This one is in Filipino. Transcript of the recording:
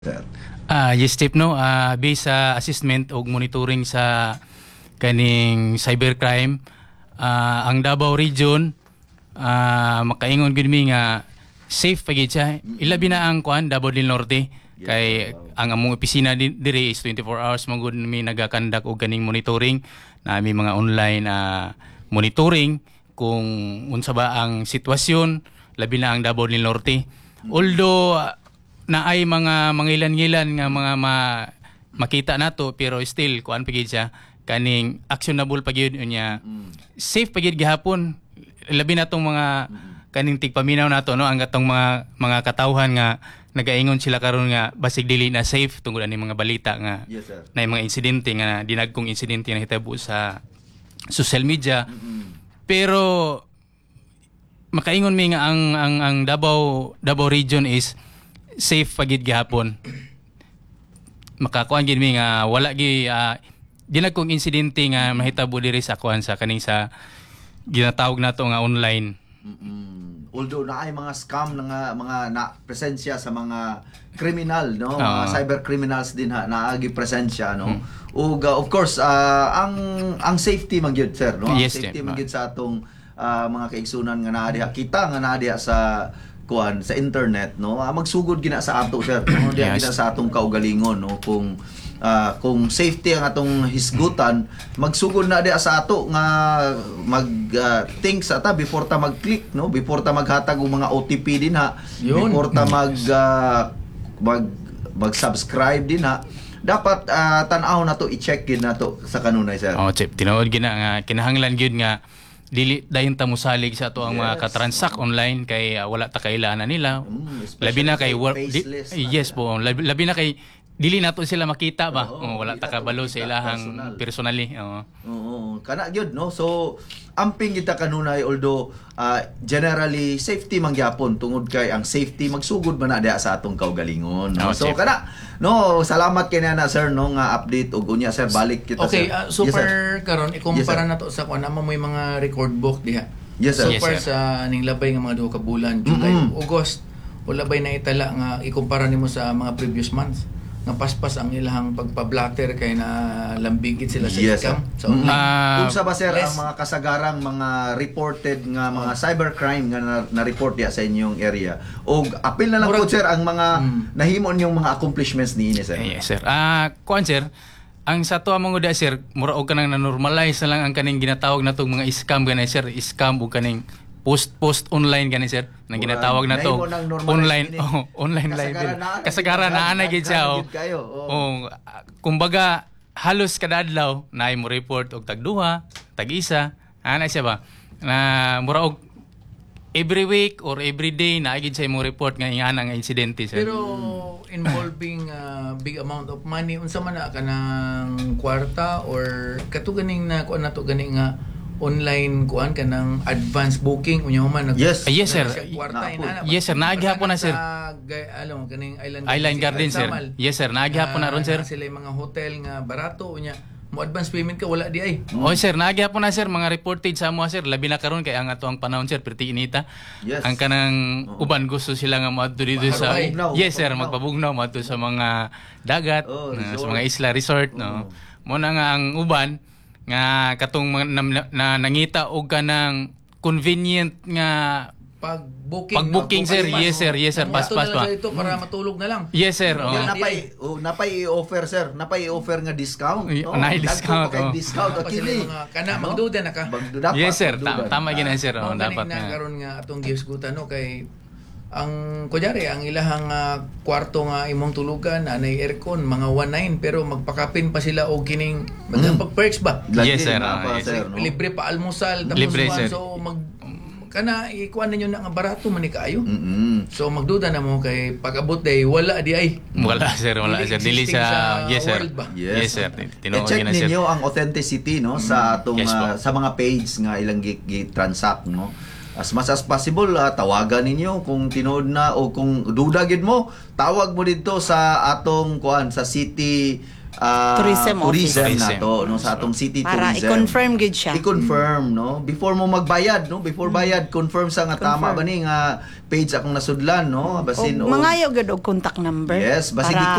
Sir. Yes, Steve, no. Based sa assessment o monitoring sa kaning cybercrime, ang Davao Region, makaingon gud mi nga safe pa gid siya. Ilabi na ang kuan Davao del Norte. Kay ang among opisina diri is 24 hours magud mi nagakandak og kaning monitoring na may mga online monitoring kung unsa ba ang sitwasyon labi na ang Davao del Norte. Although na ay mga mangilan-ngilan nga mga makita nato pero still kuan pagid siya kaning actionable pagid niya. Safe pagid gihapon labi na tong mga kaning tigpaminaw nato no ang gatong mga katawhan nga nagaingon sila karon nga basig dili na safe tungod ani mga balita nga Yes, sir. na mga insidente nga dinagkong insidente nga hitabo sa social media. Pero makaingon mi nga ang Davao region is safe pagid gihapon. Makakuan gid mi nga wala gi dinagkong insidente nga mahitabo diri sa kuan sa kaning sa ginatawag nato nga online. Although na ay mga scam nga mga na presensya sa mga kriminal no, mga cyber criminals din naagi presensya no. Ug of course ang safety man gyud sir no. Yes, safety yeah. man gyud sa atong mga kaigsunan nga naa diha kita nga naa diha sa kuan sa internet no. Magsugod gina sa ato sir no. Diha Yes. gina sa atong kaugalingon no kung safety ang atong hisgutan magsugod na diha sa ato nga think sa ta before ta mag-click no, before ta maghatag og mga OTP din ha, before ta mag-subscribe din ha, dapat tan-aw na to, i-check gid nato sa kanunay sir. Chip, tinuod gina nga kinahanglan gyud nga dili dayon ta mosalig sa ato ang mga katransak online kay wala ta kailangan nila. Labi na kay faceless yes po, labi na kay dili nato sila makita ba. Wala ta kabalo sa ilahang personally. Oo, kana gyud no. So amping kita kanunay although generally safety man gyapon tungod kay ang safety magsugod man na diha sa atong kaugalingon no? So kana no, salamat kay na sir no nga update ug unya sir balik kita okay, sir. super karon ikumpara Yes, nato sa kuan mo may mga record book diha. Yes sir. Super Yes, sir. sa ning labay nga mga duha ka bulan, July, August, wala bay na itala nga ikumpara nimo sa mga previous months nga paspas ang ilahang pagpa-blatter kay na lambigit sila sa Yes, scam sir. sa online. Unsa ba sir Less. ang mga kasagarang mga reported nga mga cybercrime nga na-report diha sa inyong area? O apil na lang po sir ang mga nahimo niyong mga accomplishments niini sir. Yes sir. Kuan sir, ang sa tuwa mga da sir, mura og kanang na-normalize na lang ang kaning ginatawag natong mga scam ganay sir, scam ug kaning post online gani sir nang ginatawag na to online online live kasagaran na ana gid siya kumbaga halos kada adlaw naay mo report og tagduha tag-isa ana siya ba na mura og every week or every day na gid siya mo report nga ingana nga insidente sir. Pero involving big amount of money unsa man na kanang kwarta or kato ganing na kuan nato ganing nga online kuan kanang advance booking unya man Yes. Yes sir. Kwarta inana. Yes sir, naagihapon na sir. Alam kaning Island Garden sir. Yes sir, naagihapon na ron sir. Sila yung mga hotel nga barato unya mo advance payment ka wala di ay. Sir, naagihapon na sir mga reported sa mo sir labi na karon kay ang ato ang panahon sir perti inita. Yes. Ang kanang uban gusto sila nga moadto dito sa yes sir, magpabugnaw moadto sa mga dagat, sa mga isla resort no. Mo na nga ang uban nga katong na nangita og kanang convenient nga Pag-booking sir. Yes sir, yes sir, pas pa. Ito para matulog na lang. Yes sir. Napay i-offer sir, napay i-offer nga discount. Discount. Discount Kasi mga kana magduda na ka. Yes sir, tama gina sir. Dapat na karon nga atong gisgutan no kay ang kunyari ang ilahang kwarto nga imong tulugan anay aircon mga 19 pero magpakapin pa sila og kining pag perks ba. Yes sir. Libre pa almusal tapos libre, sir. so kana ikuan ninyo na nga barato man ni kaayo. So magduda na mo kay pag-abot day wala di ay. Wala sir, dili sa yes sir. Yes sir. Tinuod na sir. Ninyo ang authenticity no sa atong sa mga page nga ilang gi-transact no. As much as possible tawagan ninyo kung tinuod na o kung duda gid mo tawag mo dito sa atong kuan sa city Tourism tourism office. nato no sa atong city Para tourism. i-confirm gid siya. I-confirm no before mo magbayad no before bayad confirm sa nga tama ba ni nga page akong nasudlan no basin O, mangayo gid og contact number. Yes, basig para